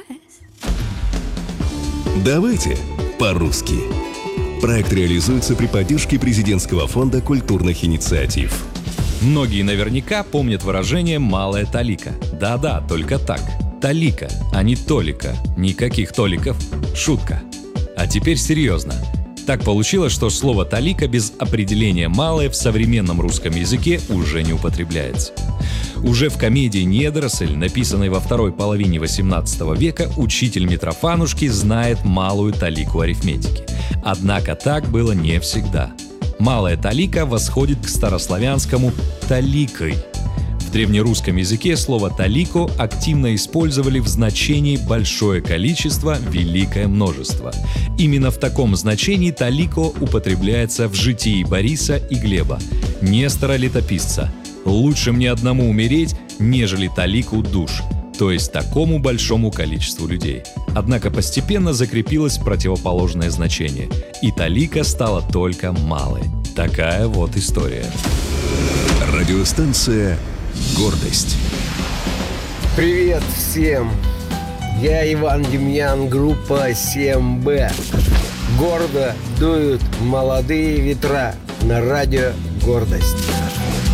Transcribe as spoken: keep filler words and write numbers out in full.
Давайте по-русски. Проект реализуется при поддержке Президентского фонда культурных инициатив. Многие наверняка помнят выражение «малая талика». Да-да, только так. Талика, а не толика. Никаких толиков. Шутка. А теперь серьезно. Так получилось, что слово «талика» без определения «малое» в современном русском языке уже не употребляется. Уже в комедии «Недоросль», написанной во второй половине восемнадцатого века, учитель Митрофанушки знает малую талику арифметики. Однако так было не всегда. Малая талика восходит к старославянскому «таликой». В древнерусском языке слово «талико» активно использовали в значении «большое количество», «великое множество». Именно в таком значении «талико» употребляется в житии Бориса и Глеба, Нестора Летописца. «Лучше мне одному умереть, нежели талику душ», то есть такому большому количеству людей. Однако постепенно закрепилось противоположное значение, и талика стала только малой. Такая вот история. Радиостанция «Гордость». Привет всем! Я Иван Демьян, группа семь бэ. Гордо дуют молодые ветра на радио «Гордость».